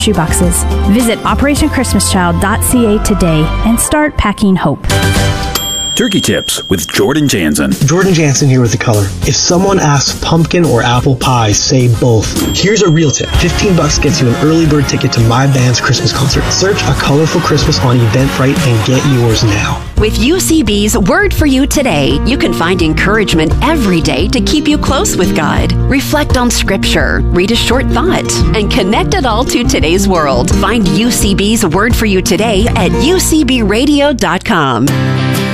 shoeboxes. Visit OperationChristmasChild.ca today and start packing hope. Turkey Tips with Jordan Jansen. Jordan Jansen here with the color. If someone asks pumpkin or apple pie, say both. Here's a real tip. $15 gets you an early bird ticket to my band's Christmas concert. Search A Colorful Christmas on Eventbrite and get yours now. With UCB's Word for You Today, you can find encouragement every day to keep you close with God. Reflect on Scripture, read a short thought, and connect it all to today's world. Find UCB's Word for You Today at ucbradio.com.